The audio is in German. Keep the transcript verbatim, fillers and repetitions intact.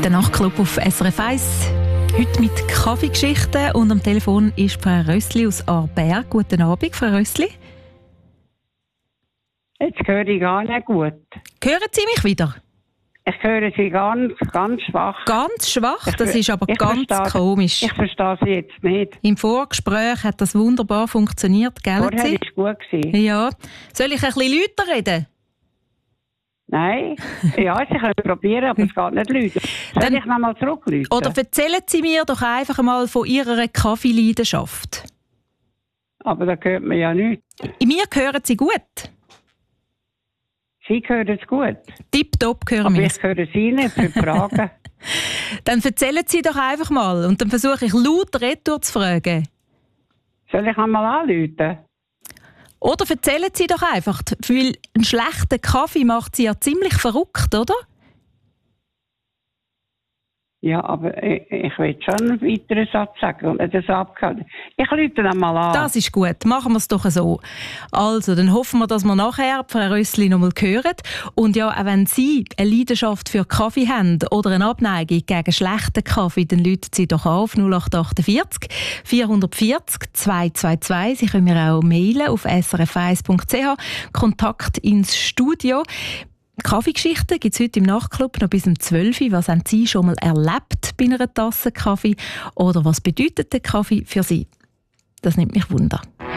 Der Nachtclub auf S R F eins. Heute mit Kaffeegeschichten und am Telefon ist Frau Rössli aus Aarberg. Guten Abend, Frau Rössli. Jetzt höre ich gar nicht gut. Hören Sie mich wieder? Ich höre Sie ganz, ganz schwach. Ganz schwach? Ich, das ist aber ich ganz verstehe, komisch. Ich verstehe Sie jetzt nicht. Im Vorgespräch hat das wunderbar funktioniert, gell? Vorher Sie? war es gut. Gewesen. Ja. Soll ich ein bisschen lauter reden? Nein. Ja, Sie können probieren, aber es geht nicht lauter. Soll Dann, ich nochmal zurückrufen? Oder erzählen Sie mir doch einfach mal von Ihrer Kaffeeleidenschaft. Aber da hört man ja nichts. Mir hören Sie gut. Sie hören es gut. Tipptopp hören aber wir. ich höre Sie nicht für Fragen. Dann erzählen Sie doch einfach mal und dann versuche ich laut retour zu fragen. Soll ich einmal anrufen? Oder erzählen Sie doch einfach, weil ein schlechter Kaffee macht Sie ja ziemlich verrückt, oder? Ja, aber ich, ich will schon einen weiteren Satz sagen und nicht das abgehört. Ich rufe dann mal an. Das ist gut, machen wir es doch so. Also, dann hoffen wir, dass wir nachher Frau Rössli noch mal hören. Und ja, auch wenn Sie eine Leidenschaft für Kaffee haben oder eine Abneigung gegen schlechten Kaffee, dann rufen Sie doch auf null acht achtundvierzig vierhundertvierzig zweihundertzweiundzwanzig. Sie können mir auch mailen auf s r f eins punkt c h. Kontakt ins Studio. Kaffeegeschichten gibt es heute im Nachtclub noch bis um zwölf Uhr. Was haben Sie schon mal erlebt bei einer Tasse Kaffee? Oder was bedeutet der Kaffee für Sie? Das nimmt mich Wunder.